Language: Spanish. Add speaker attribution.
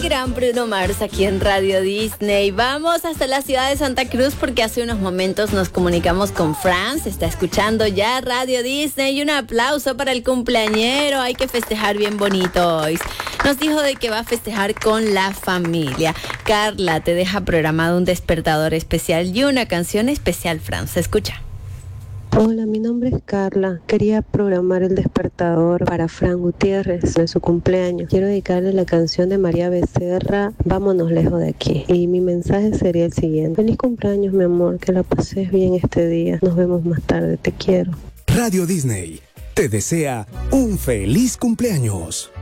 Speaker 1: gran Bruno Mars aquí en Radio Disney. Vamos hasta la ciudad de Santa Cruz porque hace unos momentos nos comunicamos con Franz. Está escuchando ya Radio Disney y un aplauso para el cumpleañero. Hay que festejar bien bonito hoy. Nos dijo de que va a festejar con la familia. Carla te deja programado un despertador especial y una canción especial, Franz. Escucha.
Speaker 2: Hola, mi nombre es Carla. Quería programar el despertador para Fran Gutiérrez de su cumpleaños. Quiero dedicarle la canción de María Becerra, Vámonos lejos de aquí. Y mi mensaje sería el siguiente. Feliz cumpleaños, mi amor, que la pases bien este día. Nos vemos más tarde, te quiero.
Speaker 3: Radio Disney te desea un feliz cumpleaños.